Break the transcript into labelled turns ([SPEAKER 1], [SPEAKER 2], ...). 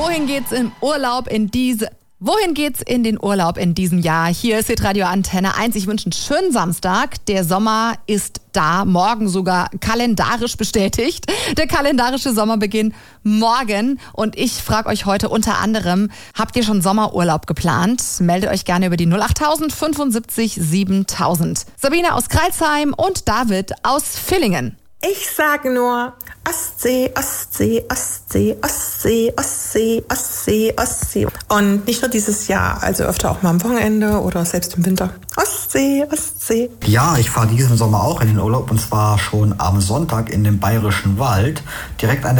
[SPEAKER 1] Wohin geht's in den Urlaub in diesem Jahr? Hier ist Hitradio Antenne 1. Ich wünsche einen schönen Samstag. Der Sommer ist da, morgen sogar kalendarisch bestätigt. Der kalendarische Sommerbeginn morgen. Und ich frage euch heute unter anderem, habt ihr schon Sommerurlaub geplant? Meldet euch gerne über die 08000 75 7000. Sabine aus Crailsheim und David aus Villingen.
[SPEAKER 2] Ich sage nur Ostsee, Ostsee, Ostsee, Ostsee, Ostsee, Ostsee, Ostsee. Und nicht nur dieses Jahr, also öfter auch mal am Wochenende oder selbst im Winter. Ostsee, Ostsee.
[SPEAKER 3] Ja, ich fahre diesen Sommer auch in den Urlaub und zwar schon am Sonntag in den Bayerischen Wald, direkt an